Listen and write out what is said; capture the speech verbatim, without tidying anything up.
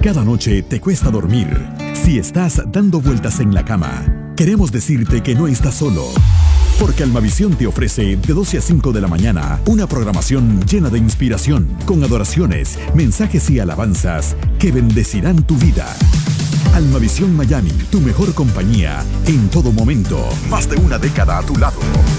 cada noche te cuesta dormir, si estás dando vueltas en la cama, queremos decirte que no estás solo. Porque Almavisión te ofrece de doce a cinco de la mañana una programación llena de inspiración, con adoraciones, mensajes y alabanzas que bendecirán tu vida. Almavisión Miami, tu mejor compañía en todo momento. Más de una década a tu lado.